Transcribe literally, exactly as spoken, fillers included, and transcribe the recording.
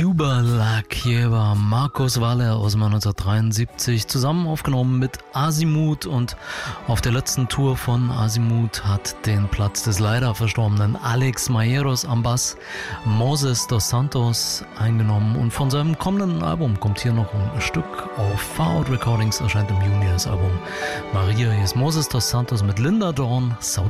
Cuba La Quieva, Marcos Valer aus dem neunzehnhundertdreiundsiebzig, zusammen aufgenommen mit Azimuth, und auf der letzten Tour von Azimuth hat den Platz des leider verstorbenen Alex Mayeros am Bass Moses dos Santos eingenommen, und von seinem kommenden Album kommt hier noch ein Stück. Auf Far Out Recordings erscheint im Juni das Album Maria. Hier ist Moses dos Santos mit Linda Dawn, Saudade.